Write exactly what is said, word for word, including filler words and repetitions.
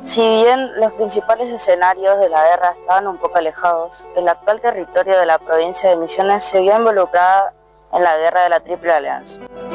Si bien los principales escenarios de la guerra estaban un poco alejados, el actual territorio de la provincia de Misiones se vio involucrada en la guerra de la Triple Alianza.